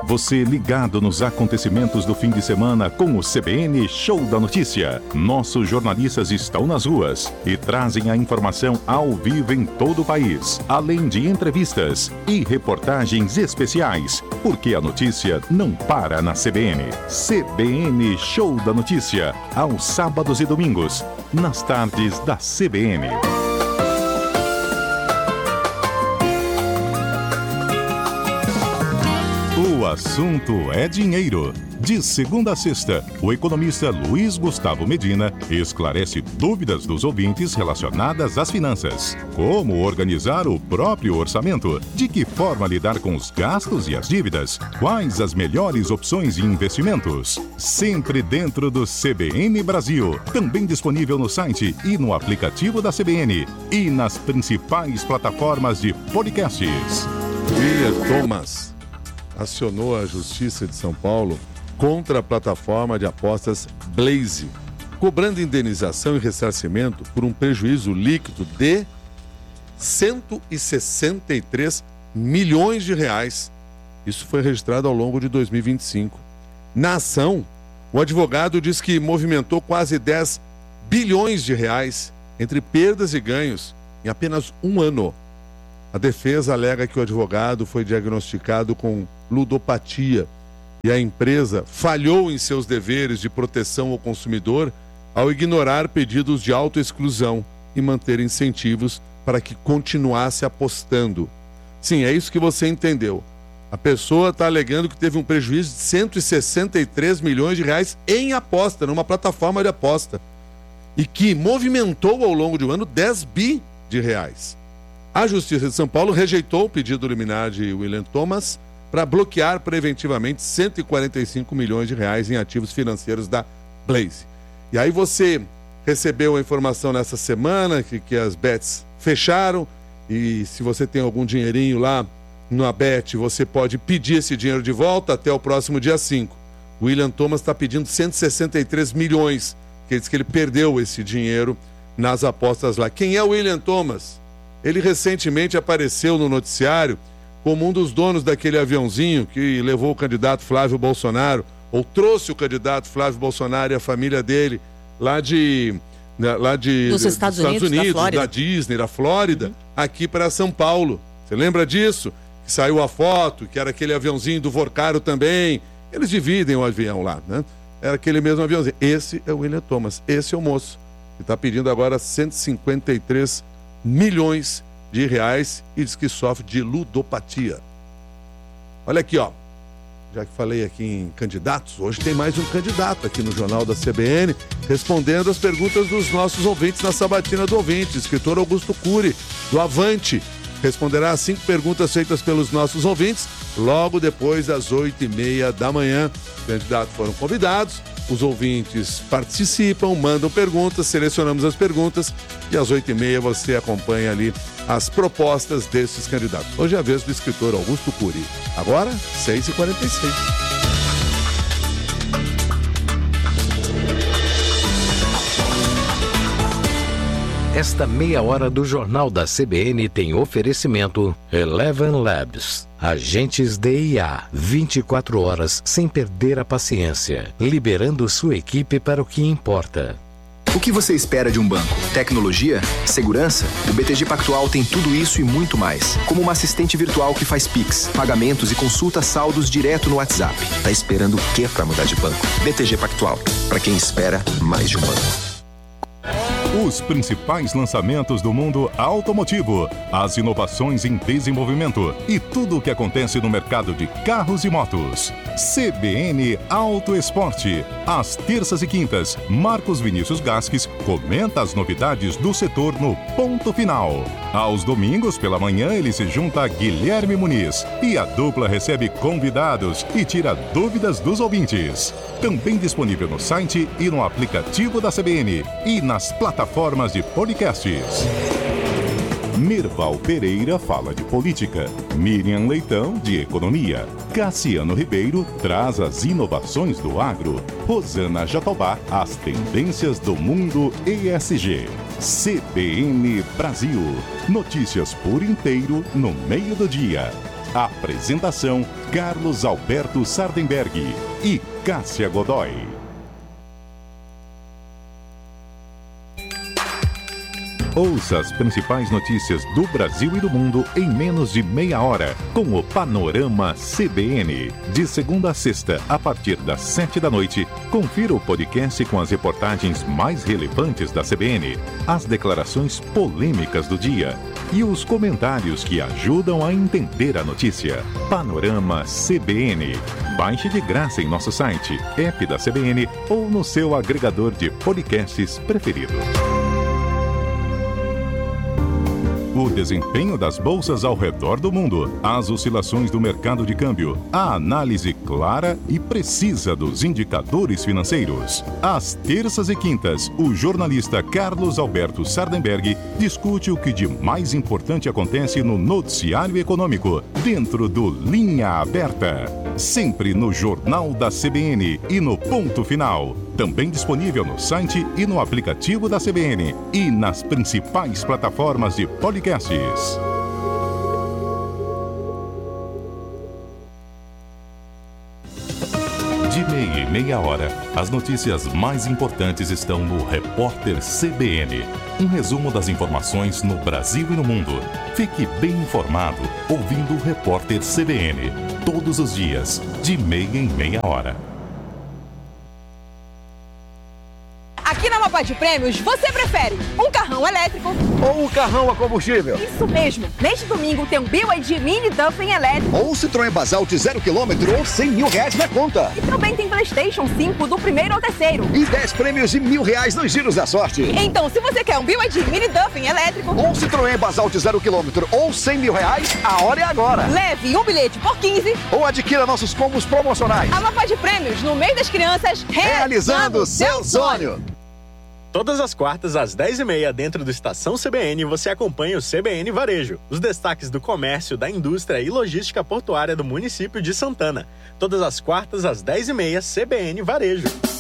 Você ligado nos acontecimentos do fim de semana com o CBN Show da Notícia. Nossos jornalistas estão nas ruas e trazem a informação ao vivo em todo o país, além de entrevistas e reportagens especiais, porque a notícia não para na CBN. CBN Show da Notícia, aos sábados e domingos, nas tardes da CBN. O assunto é dinheiro. De segunda a sexta, o economista Luiz Gustavo Medina esclarece dúvidas dos ouvintes relacionadas às finanças. Como organizar o próprio orçamento? De que forma lidar com os gastos e as dívidas? Quais as melhores opções de investimentos? Sempre dentro do CBN Brasil. Também disponível no site e no aplicativo da CBN. E nas principais plataformas de podcasts. William Thomas acionou a Justiça de São Paulo contra a plataforma de apostas Blaze, cobrando indenização e ressarcimento por um prejuízo líquido de 163 milhões de reais. Isso foi registrado ao longo de 2025. Na ação, o advogado diz que movimentou quase 10 bilhões de reais entre perdas e ganhos em apenas um ano. A defesa alega que o advogado foi diagnosticado com ludopatia e a empresa falhou em seus deveres de proteção ao consumidor ao ignorar pedidos de autoexclusão e manter incentivos para que continuasse apostando. Sim, é isso que você entendeu. A pessoa está alegando que teve um prejuízo de 163 milhões de reais em aposta, numa plataforma de aposta, e que movimentou ao longo de um ano 10 bi de reais. A Justiça de São Paulo rejeitou o pedido liminar de William Thomas para bloquear preventivamente 145 milhões de reais em ativos financeiros da Blaze. E aí você recebeu a informação nessa semana que as bets fecharam e se você tem algum dinheirinho lá na bet, você pode pedir esse dinheiro de volta até o próximo dia 5. O William Thomas está pedindo 163 milhões, que ele diz que ele perdeu esse dinheiro nas apostas lá. Quem é o William Thomas? Ele recentemente apareceu no noticiário como um dos donos daquele aviãozinho que levou o candidato Flávio Bolsonaro, ou trouxe o candidato Flávio Bolsonaro e a família dele lá dos Estados Unidos, da Disney, da Flórida, aqui para São Paulo. Você lembra disso? Que saiu a foto, que era aquele aviãozinho do Vorcaro também. Eles dividem o avião lá, né? Era aquele mesmo aviãozinho. Esse é o William Thomas, esse é o moço que está pedindo agora 153 milhões de reais e diz que sofre de ludopatia. Olha aqui, ó. Já que falei aqui em candidatos, hoje tem mais um candidato aqui no Jornal da CBN, respondendo as perguntas dos nossos ouvintes na Sabatina do Ouvinte. Escritor Augusto Cury, do Avante, responderá às 5 perguntas feitas pelos nossos ouvintes, logo depois das 8h30 da manhã. Os candidatos foram convidados, os ouvintes participam, mandam perguntas, selecionamos as perguntas e às 8h30 você acompanha ali as propostas desses candidatos. Hoje é a vez do escritor Augusto Cury. Agora, 6h46. Esta meia hora do Jornal da CBN tem oferecimento Eleven Labs. Agentes de IA, 24 horas sem perder a paciência, liberando sua equipe para o que importa. O que você espera de um banco? Tecnologia? Segurança? O BTG Pactual tem tudo isso e muito mais. Como uma assistente virtual que faz Pix, pagamentos e consulta saldos direto no WhatsApp. Tá esperando o quê para mudar de banco? BTG Pactual, para quem espera mais de um banco. Os principais lançamentos do mundo automotivo, as inovações em desenvolvimento e tudo o que acontece no mercado de carros e motos. CBN Auto Esporte. Às terças e quintas, Marcos Vinícius Gasques comenta as novidades do setor no Ponto Final. Aos domingos, pela manhã, ele se junta a Guilherme Muniz e a dupla recebe convidados e tira dúvidas dos ouvintes. Também disponível no site e no aplicativo da CBN e nas plataformas de podcasts. Mirval Pereira fala de política, Miriam Leitão de economia, Cassiano Ribeiro traz as inovações do agro, Rosana Jatobá as tendências do mundo ESG. CBN Brasil, notícias por inteiro no meio do dia. Apresentação: Carlos Alberto Sardenberg e Cássia Godoy. Ouça as principais notícias do Brasil e do mundo em menos de meia hora, com o Panorama CBN. De segunda a sexta, a partir das 7h, confira o podcast com as reportagens mais relevantes da CBN, as declarações polêmicas do dia e os comentários que ajudam a entender a notícia. Panorama CBN. Baixe de graça em nosso site, app da CBN ou no seu agregador de podcasts preferido. O desempenho das bolsas ao redor do mundo, as oscilações do mercado de câmbio, a análise clara e precisa dos indicadores financeiros. Às terças e quintas, o jornalista Carlos Alberto Sardenberg discute o que de mais importante acontece no noticiário econômico, dentro do Linha Aberta. Sempre no Jornal da CBN e no Ponto Final. Também disponível no site e no aplicativo da CBN e nas principais plataformas de podcasts. De meia em meia hora, as notícias mais importantes estão no Repórter CBN. Um resumo das informações no Brasil e no mundo. Fique bem informado ouvindo o Repórter CBN. Todos os dias, de meia em meia hora. Aqui na Mapá de Prêmios, você prefere um carrão elétrico ou um carrão a combustível? Isso mesmo! Neste domingo tem um BYD Mini Duffin elétrico ou um Citroën Basalt 0 km ou R$100 mil na conta. E também tem PlayStation 5 do primeiro ao terceiro. E 10 prêmios de R$1.000 nos giros da sorte. Então, se você quer um BYD Mini Duffin elétrico ou um Citroën Basalt 0 km ou R$100 mil, a hora é agora. Leve um bilhete por 15 ou adquira nossos combos promocionais. A Mapá de Prêmios, no mês das crianças, realizando seu sonho. Todas as quartas, às 10h30, dentro do Estação CBN, você acompanha o CBN Varejo, os destaques do comércio, da indústria e logística portuária do município de Santana. Todas as quartas, às 10h30, CBN Varejo.